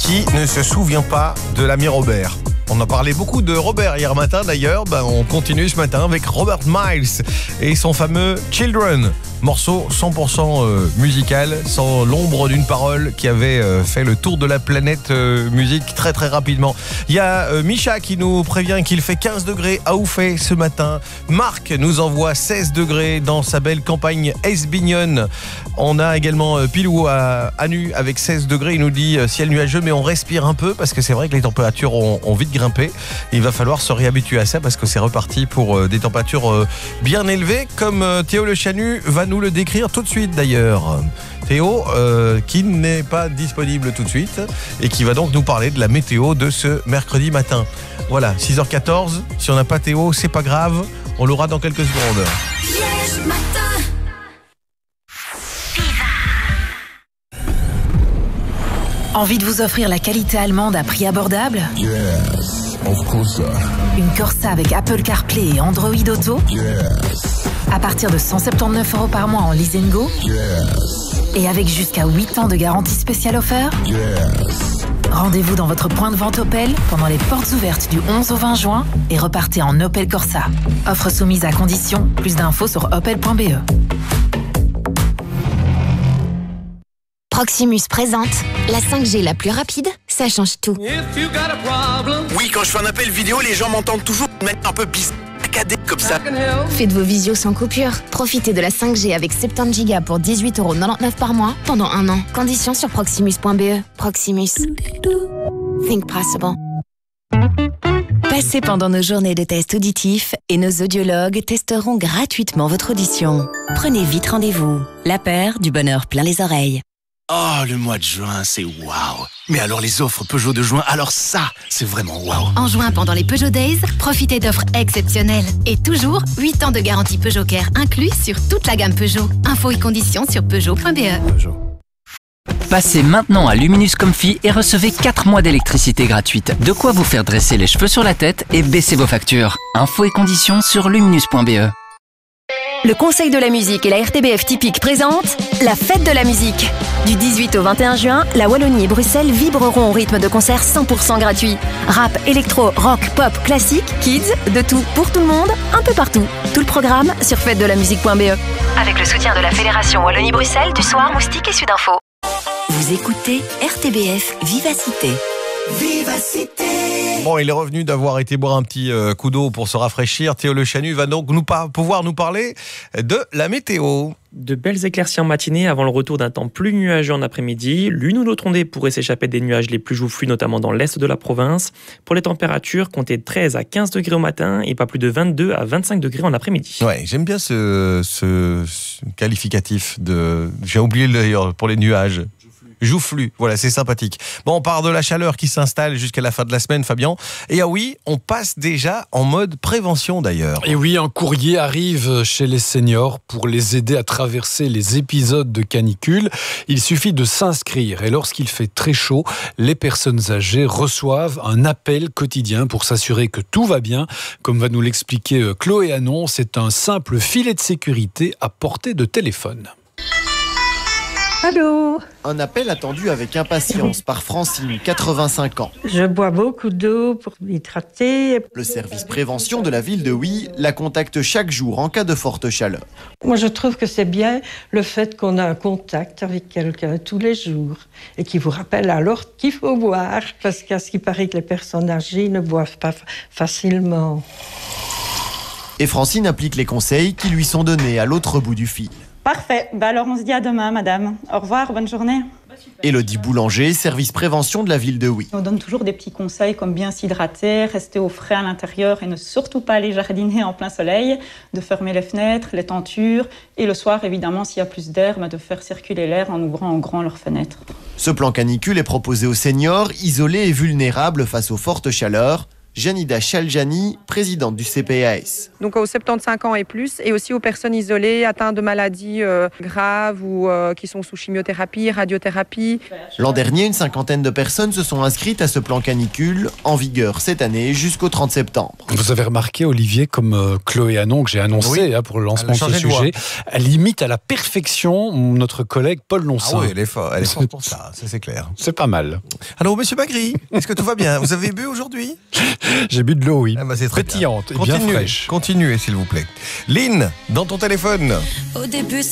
Qui ne se souvient pas de l'ami Robert? On a parlé beaucoup de Robert hier matin d'ailleurs. On continue ce matin avec Robert Miles et son fameux Children. Morceau 100% musical, sans l'ombre d'une parole, qui avait fait le tour de la planète musique très très rapidement. Il y a Micha qui nous prévient qu'il fait 15 degrés à Oufé ce matin. Marc nous envoie 16 degrés dans sa belle campagne Esbignonne. On a également Pilou à Nu avec 16 degrés. Il nous dit ciel nuageux, mais on respire un peu parce que c'est vrai que les températures ont vite grimpé. Il va falloir se réhabituer à ça parce que c'est reparti pour des températures bien élevées, comme Théo Le Chanu va nous le décrire tout de suite d'ailleurs. Théo, qui n'est pas disponible tout de suite et qui va donc nous parler de la météo de ce mercredi matin. Voilà, 6h14. Si on n'a pas Théo, c'est pas grave. On l'aura dans quelques secondes. Yes, matin. Envie de vous offrir la qualité allemande à prix abordable? Yes, of course. Une Corsa avec Apple CarPlay et Android Auto? Yes, À partir de 179 € par mois en leasing go? yes, Et avec jusqu'à 8 ans de garantie spéciale offert? yes. Rendez-vous dans votre point de vente Opel pendant les portes ouvertes du 11 au 20 juin et repartez en Opel Corsa. Offre soumise à condition. Plus d'infos sur opel.be. Proximus présente la 5G la plus rapide, ça change tout. Oui, quand je fais un appel vidéo, les gens m'entendent toujours de manière un peu saccadée comme ça. Faites vos visios sans coupure. Profitez de la 5G avec 70 Go pour 18,99 € par mois pendant un an. Conditions sur proximus.be. Proximus. Think possible. Passez pendant nos journées de tests auditifs et nos audiologues testeront gratuitement votre audition. Prenez vite rendez-vous. La paire du bonheur plein les oreilles. Oh, le mois de juin, c'est waouh. Mais alors les offres Peugeot de juin, alors ça, c'est vraiment waouh. En juin, pendant les Peugeot Days, profitez d'offres exceptionnelles. Et toujours 8 ans de garantie Peugeot Care inclus sur toute la gamme Peugeot. Infos et conditions sur Peugeot.be. Passez maintenant à Luminus Comfy et recevez 4 mois d'électricité gratuite. De quoi vous faire dresser les cheveux sur la tête et baisser vos factures. Infos et conditions sur luminus.be. Le Conseil de la musique et la RTBF Typique présentent la fête de la musique. Du 18 au 21 juin, la Wallonie et Bruxelles vibreront au rythme de concerts 100% gratuits. Rap, électro, rock, pop, classique, kids, de tout pour tout le monde, un peu partout. Tout le programme sur fêtedelamusique.be. Avec le soutien de la Fédération Wallonie-Bruxelles, du Soir, Moustique et Sudinfo. Vous écoutez RTBF Vivacité. Vivacité. Bon, il est revenu d'avoir été boire un petit coup d'eau pour se rafraîchir. Théo Le Chanu va donc pouvoir nous parler de la météo. De belles éclaircies en matinée avant le retour d'un temps plus nuageux en après-midi. L'une ou l'autre ondée pourrait s'échapper des nuages les plus joufflus, notamment dans l'est de la province. Pour les températures, comptez 13 à 15 degrés au matin et pas plus de 22 à 25 degrés en après-midi. Ouais, j'aime bien ce qualificatif de... J'ai oublié d'ailleurs pour les nuages. Joufflu, voilà, c'est sympathique. Bon, on part de la chaleur qui s'installe jusqu'à la fin de la semaine, Fabien. Et ah oui, on passe déjà en mode prévention d'ailleurs. Et oui, un courrier arrive chez les seniors pour les aider à traverser les épisodes de canicule. Il suffit de s'inscrire et lorsqu'il fait très chaud, les personnes âgées reçoivent un appel quotidien pour s'assurer que tout va bien. Comme va nous l'expliquer Chloé Anon, c'est un simple filet de sécurité à portée de téléphone. Allô ? Un appel attendu avec impatience par Francine, 85 ans. Je bois beaucoup d'eau pour m'hydrater. Le service prévention de la ville de Huy la contacte chaque jour en cas de forte chaleur. Moi, je trouve que c'est bien le fait qu'on a un contact avec quelqu'un tous les jours et qui vous rappelle alors qu'il faut boire, parce qu'à ce qui paraît que les personnes âgées ne boivent pas facilement. Et Francine applique les conseils qui lui sont donnés à l'autre bout du fil. Parfait. Alors on se dit à demain, madame. Au revoir, bonne journée. Élodie Boulanger, service prévention de la ville de Huy. On donne toujours des petits conseils comme bien s'hydrater, rester au frais à l'intérieur et ne surtout pas aller jardiner en plein soleil, de fermer les fenêtres, les tentures et le soir, évidemment, s'il y a plus d'air, de faire circuler l'air en ouvrant en grand leurs fenêtres. Ce plan canicule est proposé aux seniors, isolés et vulnérables face aux fortes chaleurs. Janida Chaljani, présidente du CPAS. Donc aux 75 ans et plus, et aussi aux personnes isolées atteintes de maladies graves ou qui sont sous chimiothérapie, radiothérapie. L'an dernier, une cinquantaine de personnes se sont inscrites à ce plan canicule, en vigueur cette année jusqu'au 30 septembre. Vous avez remarqué, Olivier, comme Chloé Hanon, que j'ai annoncé pour le lancement de ce sujet, elle imite à la perfection notre collègue Paul Lonsin. Ah oui, elle est forte pour ça c'est clair. C'est pas mal. Alors, monsieur Magri, est-ce que tout va bien? Vous avez bu aujourd'hui? J'ai bu de l'eau, oui. C'est pétillante et bien fraîche. Continuez, s'il vous plaît. Lynn, dans ton téléphone. Au début,